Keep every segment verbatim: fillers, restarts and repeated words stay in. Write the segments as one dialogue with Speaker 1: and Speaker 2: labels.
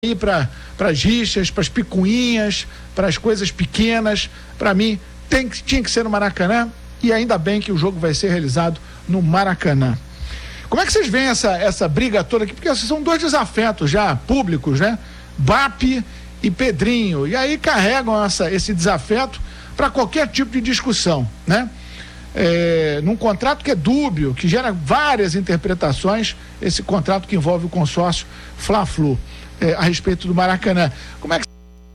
Speaker 1: ir para as rixas, para as picuinhas, para as coisas pequenas. Para mim, tem que, tinha que ser no Maracanã, e ainda bem que o jogo vai ser realizado no Maracanã. Como é que vocês veem essa, essa briga toda aqui? Porque são dois desafetos já públicos, né? B A P e Pedrinho, e aí carregam essa, esse desafeto para qualquer tipo de discussão, né? É, num contrato que é dúbio, que gera várias interpretações, esse contrato que envolve o consórcio Fla-Flu, é, a respeito do Maracanã. Como é que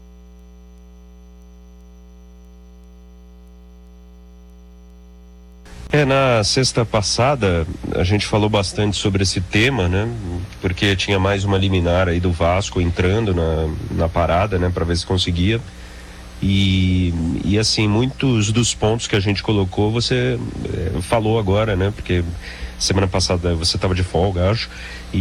Speaker 2: É, na sexta passada a gente falou bastante sobre esse tema, né? Porque tinha mais uma liminar aí do Vasco entrando na, na parada, né? Para ver se conseguia. E, e assim, muitos dos pontos que a gente colocou, você é, falou agora, né? Porque semana passada você estava de folga, acho.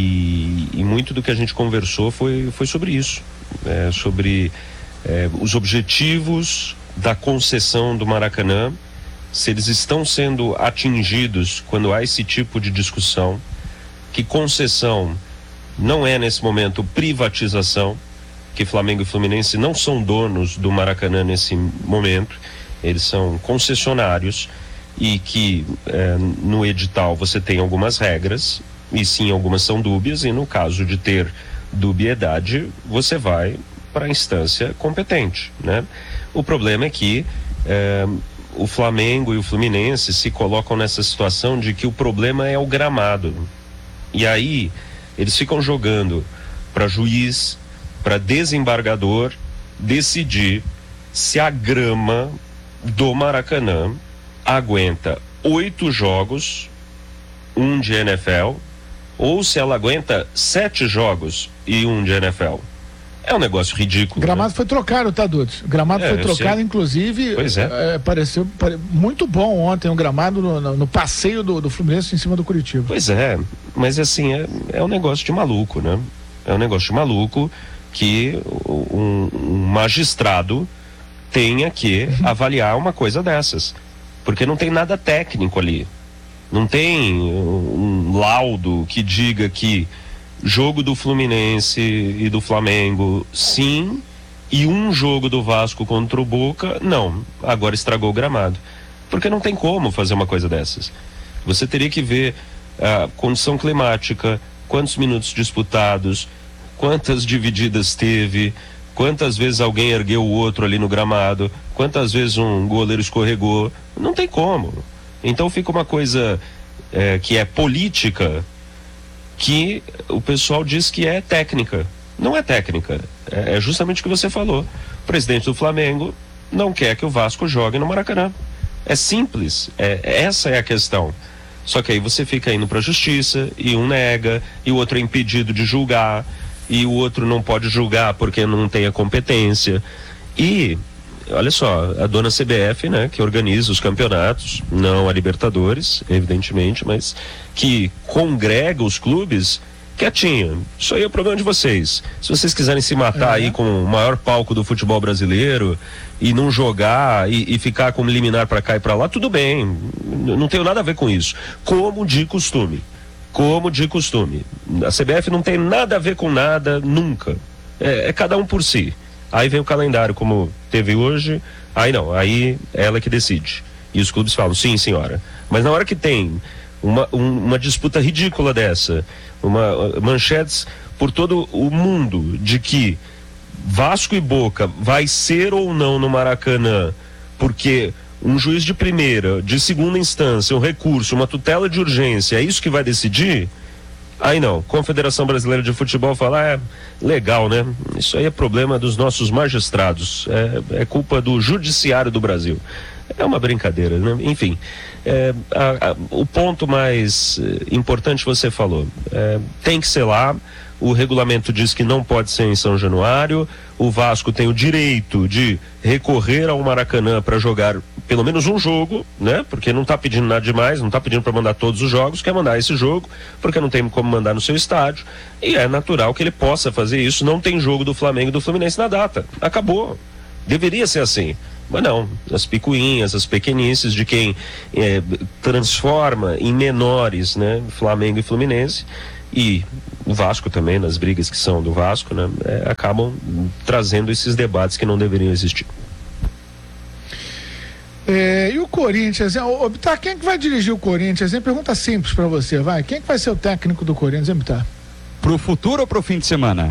Speaker 2: E, e muito do que a gente conversou foi, foi sobre isso. É, sobre é, os objetivos da concessão do Maracanã, se eles estão sendo atingidos quando há esse tipo de discussão, que concessão não é nesse momento privatização, que Flamengo e Fluminense não são donos do Maracanã nesse momento, eles são concessionários, e que eh, no edital você tem algumas regras, e sim, algumas são dúbias, e no caso de ter dubiedade, você vai para a instância competente, né? O problema é que eh, o Flamengo e o Fluminense se colocam nessa situação de que o problema é o gramado, e aí eles ficam jogando para juiz, para desembargador decidir se a grama do Maracanã aguenta oito jogos, um de N F L, ou se ela aguenta sete jogos e um de N F L. É um negócio ridículo.
Speaker 1: O gramado, né? Foi trocado, tá, Dudes? O gramado é, foi trocado, sei. Inclusive,
Speaker 2: pois é.
Speaker 1: É, pareceu pare... muito bom ontem, o um gramado no, no, no passeio do, do Fluminense em cima do Curitiba.
Speaker 2: Pois é, mas assim, é, é um negócio de maluco, né? É um negócio de maluco que um, um magistrado tenha que avaliar uma coisa dessas, porque não tem nada técnico ali, não tem um laudo que diga que jogo do Fluminense e do Flamengo sim, e um jogo do Vasco contra o Boca não, agora estragou o gramado, porque não tem como fazer uma coisa dessas. Você teria que ver a condição climática, quantos minutos disputados, quantas divididas teve, quantas vezes alguém ergueu o outro ali no gramado, quantas vezes um goleiro escorregou, não tem como. Então fica uma coisa é, que é política, que o pessoal diz que é técnica. Não é técnica, é, é justamente o que você falou. O presidente do Flamengo não quer que o Vasco jogue no Maracanã. É simples, é, essa é a questão. Só que aí você fica indo para a justiça, e um nega, e o outro é impedido de julgar, e o outro não pode julgar porque não tem a competência. E olha só, a dona C B F, né, que organiza os campeonatos, não a Libertadores, evidentemente, mas que congrega os clubes, quietinha. Isso aí é o problema de vocês. Se vocês quiserem se matar é. aí com o maior palco do futebol brasileiro e não jogar e, e ficar com liminar para cá e para lá, tudo bem, não tenho nada a ver com isso, como de costume. Como de costume. A C B F não tem nada a ver com nada, nunca. É, é cada um por si. Aí vem o calendário, como teve hoje, aí não, aí é ela que decide. E os clubes falam, sim, senhora. Mas na hora que tem uma, um, uma disputa ridícula dessa, uma, manchetes por todo o mundo de que Vasco e Boca vai ser ou não no Maracanã, porque um juiz de primeira, de segunda instância, um recurso, uma tutela de urgência, é isso que vai decidir? Aí não, Confederação Brasileira de Futebol fala, é legal, né? Isso aí é problema dos nossos magistrados, é, é culpa do judiciário do Brasil. É uma brincadeira, né? Enfim, é, a, a, o ponto mais eh, importante você falou, é, tem que ser lá. O regulamento diz que não pode ser em São Januário. O Vasco tem o direito de recorrer ao Maracanã para jogar pelo menos um jogo, né? Porque não está pedindo nada demais, não está pedindo para mandar todos os jogos, quer mandar esse jogo, porque não tem como mandar no seu estádio. E é natural que ele possa fazer isso. Não tem jogo do Flamengo e do Fluminense na data. Acabou. Deveria ser assim. Mas não, as picuinhas, as pequenices de quem é, transforma em menores, né, Flamengo e Fluminense, e o Vasco também, nas brigas que são do Vasco, né, é, acabam trazendo esses debates que não deveriam existir.
Speaker 1: É, e o Corinthians, ô, Bittar, quem é que vai dirigir o Corinthians? É pergunta simples pra você, vai. Quem é que vai ser o técnico do Corinthians, hein, Bittar?
Speaker 3: Pro futuro ou pro fim de semana?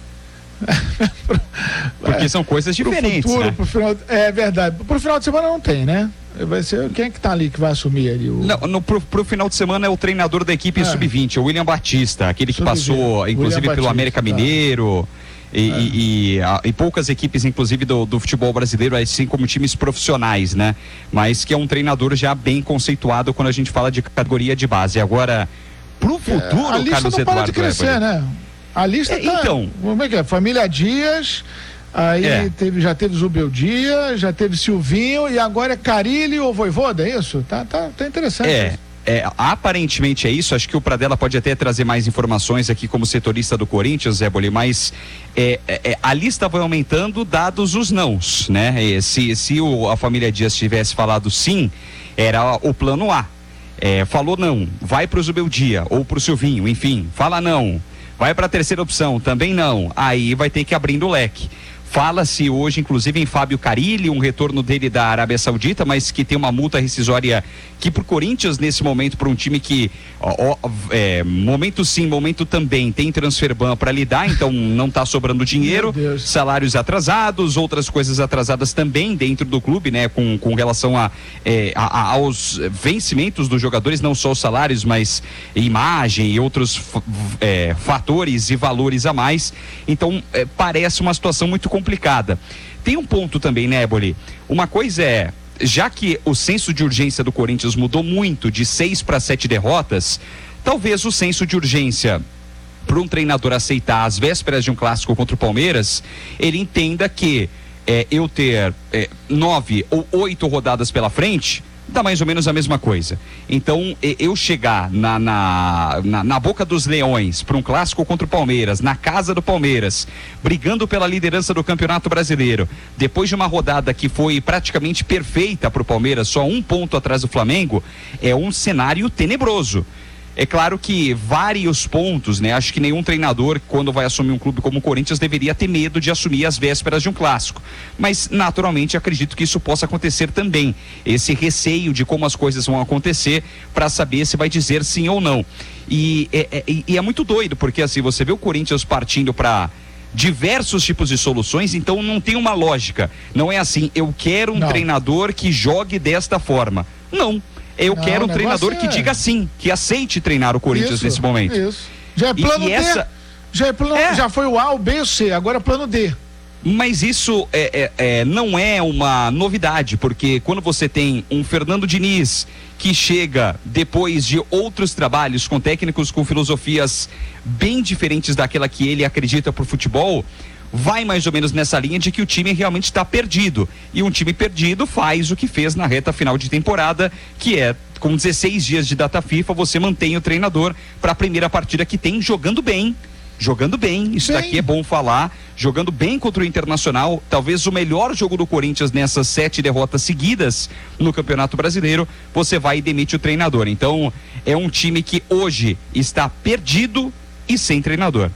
Speaker 3: Porque são coisas diferentes, pro futuro,
Speaker 1: né? Pro final, é verdade. Pro final de semana não tem, né? Vai ser quem é que tá ali que vai assumir ali? O...
Speaker 3: Não, no, pro, pro final de semana é o treinador da equipe é. sub vinte, o William Batista, aquele que passou, inclusive, William pelo Batista, América tá. Mineiro. E, é. e, e, a, e poucas equipes, inclusive, do, do futebol brasileiro, assim como times profissionais, né? Mas que é um treinador já bem conceituado quando a gente fala de categoria de base. Agora, pro futuro,
Speaker 1: é, a lista
Speaker 3: Carlos
Speaker 1: não
Speaker 3: Eduardo
Speaker 1: para de crescer, Évoli, né? A lista
Speaker 3: é,
Speaker 1: tá...
Speaker 3: Então...
Speaker 1: Como é que é? Família Dias, aí é. teve, já teve Zubel Dias, já teve Silvinho, e agora é Carilli ou Voivoda, é isso? Tá, tá, tá interessante.
Speaker 3: É. É, aparentemente é isso, acho que o Pradella pode até trazer mais informações aqui como setorista do Corinthians, Zé Boli, mas é, é, a lista vai aumentando dados os nãos, né? E se se o, a família Dias tivesse falado sim, era o plano A. É, falou não, vai pro Zubeldia ou pro Silvinho, enfim, fala não, vai pra terceira opção, também não, aí vai ter que abrindo o leque. Fala-se hoje, inclusive, em Fábio Carilli, um retorno dele da Arábia Saudita, mas que tem uma multa rescisória que pro Corinthians, nesse momento, para um time que, ó, ó, é, momento sim, momento também, tem transferban para lidar, então não tá sobrando dinheiro, salários atrasados, outras coisas atrasadas também dentro do clube, né, com, com relação a, é, a, a, aos vencimentos dos jogadores, não só os salários, mas imagem e outros é, fatores e valores a mais. Então, é, parece uma situação muito complicada. complicada. Tem um ponto também, né, Boli? Uma coisa é, já que o senso de urgência do Corinthians mudou muito de seis para sete derrotas, talvez o senso de urgência para um treinador aceitar as vésperas de um clássico contra o Palmeiras, ele entenda que é, eu ter é, nove ou oito rodadas pela frente dá mais ou menos a mesma coisa. Então, eu chegar na, na, na, na boca dos leões para um clássico contra o Palmeiras, na casa do Palmeiras, brigando pela liderança do Campeonato Brasileiro, depois de uma rodada que foi praticamente perfeita para o Palmeiras, só um ponto atrás do Flamengo, é um cenário tenebroso. É claro que vários pontos, né? Acho que nenhum treinador, quando vai assumir um clube como o Corinthians, deveria ter medo de assumir as vésperas de um clássico. Mas, naturalmente, acredito que isso possa acontecer também. Esse receio de como as coisas vão acontecer para saber se vai dizer sim ou não. E é, é, e é muito doido, porque assim, você vê o Corinthians partindo para diversos tipos de soluções, então não tem uma lógica. Não é assim, eu quero um não. treinador que jogue desta forma. Não. Eu não, quero um treinador é... que diga sim, que aceite treinar o Corinthians isso, nesse momento.
Speaker 1: Isso. Já é plano e, e D. Essa... Já, é plano... é. já foi o A, o B e o C, agora é plano D.
Speaker 3: Mas isso é, é, é, não é uma novidade, porque quando você tem um Fernando Diniz que chega depois de outros trabalhos com técnicos com filosofias bem diferentes daquela que ele acredita pro futebol, vai mais ou menos nessa linha de que o time realmente está perdido. E um time perdido faz o que fez na reta final de temporada, que é, com dezesseis dias de data FIFA, você mantém o treinador para a primeira partida que tem, jogando bem. Jogando bem, isso bem. Daqui é bom falar. Jogando bem contra o Internacional, talvez o melhor jogo do Corinthians nessas sete derrotas seguidas no Campeonato Brasileiro, você vai e demite o treinador. Então, é um time que hoje está perdido e sem treinador.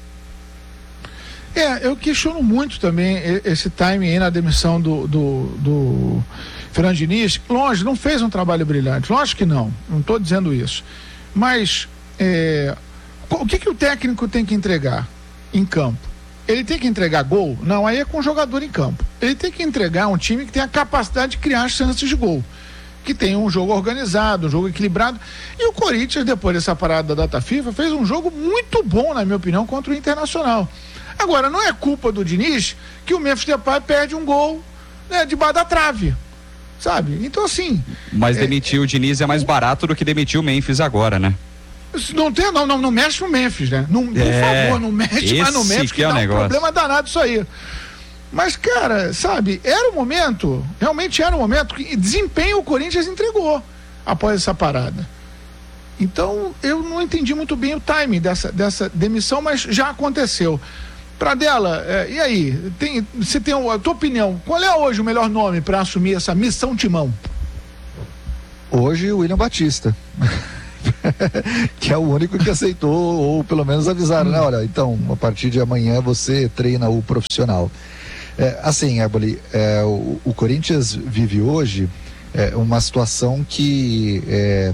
Speaker 1: É, eu questiono muito também esse timing aí na demissão do, do, do Fernando Diniz. Longe, não fez um trabalho brilhante, lógico que não, não estou dizendo isso. Mas é, o que, que o técnico tem que entregar em campo? Ele tem que entregar gol? Não, aí é com o jogador em campo. Ele tem que entregar um time que tem a capacidade de criar chances de gol, que tem um jogo organizado, um jogo equilibrado. E o Corinthians, depois dessa parada da data FIFA, fez um jogo muito bom, na minha opinião, contra o Internacional. Agora, não é culpa do Diniz que o Memphis Depay perde um gol, né, debaixo da trave, sabe? Então, assim...
Speaker 3: Mas é, demitir o Diniz é mais barato do que demitir o Memphis agora, né?
Speaker 1: Não tem, não, não, não mexe no Memphis, né? Não, por é, favor, não mexe mais no Memphis, que, que dá um problema danado isso aí. Mas, cara, sabe, era o momento, realmente era o momento que desempenho o Corinthians entregou após essa parada. Então, eu não entendi muito bem o timing dessa, dessa demissão, mas já aconteceu. Pradella, é, e aí, tem, você tem a tua opinião, qual é hoje o melhor nome para assumir essa missão timão?
Speaker 4: Hoje, o William Batista. que é o único que aceitou, ou pelo menos avisaram, né? Olha, então, a partir de amanhã você treina o profissional. É, assim, Éboli, é, o, o Corinthians vive hoje é, uma situação que é,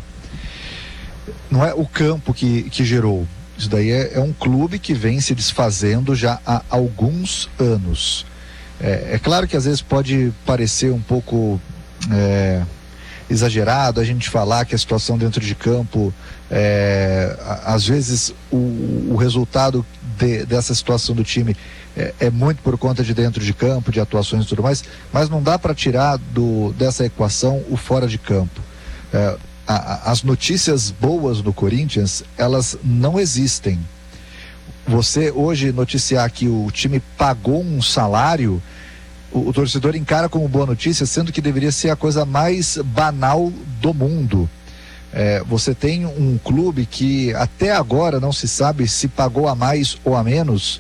Speaker 4: não é o campo que, que gerou. Isso daí é, é um clube que vem se desfazendo já há alguns anos. É, é claro que às vezes pode parecer um pouco é, exagerado a gente falar que a situação dentro de campo, é, às vezes o, o resultado de, dessa situação do time é, é muito por conta de dentro de campo, de atuações e tudo mais, mas não dá para tirar do, dessa equação o fora de campo. É, a, a, as notícias boas do Corinthians, elas não existem. Você hoje noticiar que o time pagou um salário, o, o torcedor encara como boa notícia, sendo que deveria ser a coisa mais banal do mundo. É, você tem um clube que até agora não se sabe se pagou a mais ou a menos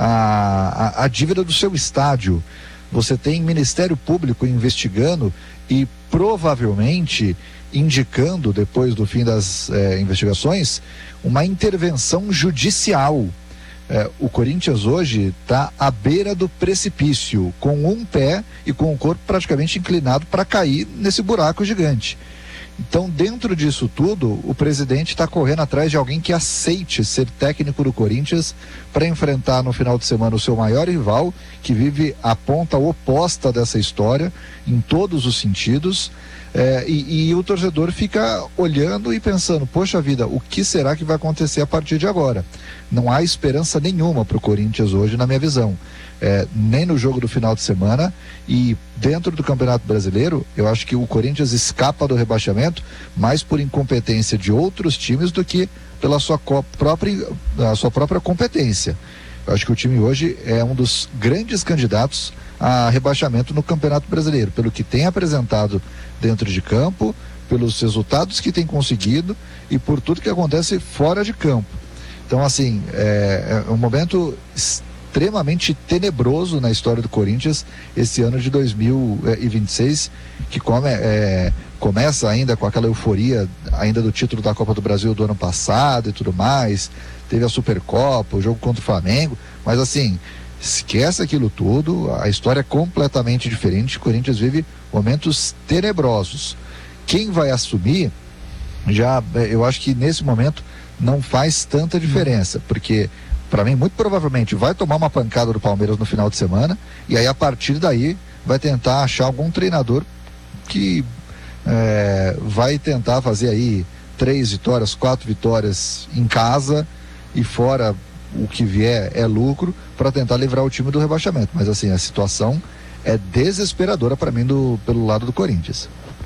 Speaker 4: a, a, a dívida do seu estádio. Você tem Ministério Público investigando e provavelmente indicando, depois do fim das é, investigações, uma intervenção judicial. É, o Corinthians hoje está à beira do precipício, com um pé e com o corpo praticamente inclinado para cair nesse buraco gigante. Então, dentro disso tudo, o presidente está correndo atrás de alguém que aceite ser técnico do Corinthians para enfrentar no final de semana o seu maior rival, que vive a ponta oposta dessa história, em todos os sentidos. É, e, e o torcedor fica olhando e pensando, poxa vida, o que será que vai acontecer a partir de agora? Não há esperança nenhuma para o Corinthians hoje, na minha visão, é, nem no jogo do final de semana, e dentro do Campeonato Brasileiro, eu acho que o Corinthians escapa do rebaixamento mais por incompetência de outros times do que pela sua própria, a sua própria competência. Eu acho que o time hoje é um dos grandes candidatos a rebaixamento no Campeonato Brasileiro, pelo que tem apresentado dentro de campo, pelos resultados que tem conseguido e por tudo que acontece fora de campo. Então, assim, é, é um momento extremamente tenebroso na história do Corinthians esse ano de dois mil e vinte e seis, que come, é, começa ainda com aquela euforia ainda do título da Copa do Brasil do ano passado e tudo mais, teve a Supercopa, o jogo contra o Flamengo, mas assim, esquece aquilo tudo, a história é completamente diferente. O Corinthians vive momentos tenebrosos. Quem vai assumir, já, eu acho que nesse momento não faz tanta diferença, porque para mim muito provavelmente vai tomar uma pancada do Palmeiras no final de semana, e aí a partir daí vai tentar achar algum treinador que é, vai tentar fazer aí três vitórias, quatro vitórias em casa, e fora o que vier é lucro, para tentar livrar o time do rebaixamento. Mas assim, a situação é desesperadora para mim do, pelo lado do Corinthians.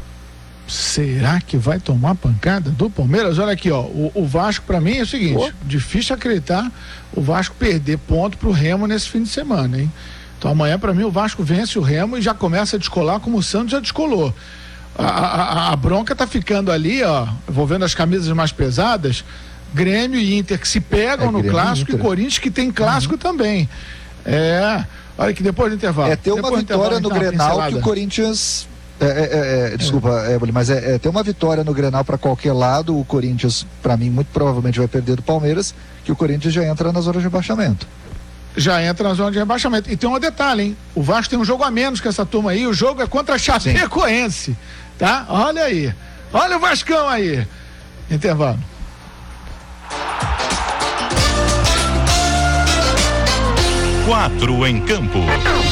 Speaker 1: Será que vai tomar pancada do Palmeiras? Olha aqui, ó, o, o Vasco para mim é o seguinte, Pô. difícil acreditar o Vasco perder ponto pro Remo nesse fim de semana, hein? Então amanhã para mim o Vasco vence o Remo e já começa a descolar como o Santos já descolou. A, a, a bronca tá ficando ali, ó, envolvendo as camisas mais pesadas, Grêmio e Inter que se pegam é, no clássico e, e Corinthians que tem clássico uhum. também. É, olha que depois do intervalo.
Speaker 4: É ter uma vitória no Grenal que o Corinthians... É, é, é, desculpa, é. Éboli, mas é, é ter uma vitória no Grenal para qualquer lado. O Corinthians, para mim, muito provavelmente vai perder do Palmeiras, que o Corinthians já entra na zona de rebaixamento.
Speaker 1: Já entra na zona de rebaixamento. E tem um detalhe, hein? O Vasco tem um jogo a menos que essa turma aí. O jogo é contra a Chapecoense. Sim. Tá? Olha aí. Olha o Vascão aí. Intervalo.
Speaker 5: Quatro em campo.